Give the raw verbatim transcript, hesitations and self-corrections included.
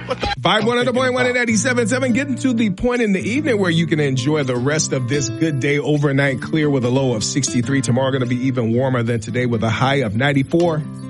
Vibe one hundred point one and eighty-seven point seven. Getting to the point in the evening where you can enjoy the rest of this good day overnight clear with a low of sixty-three. Tomorrow going to be even warmer than today with a high of ninety-four.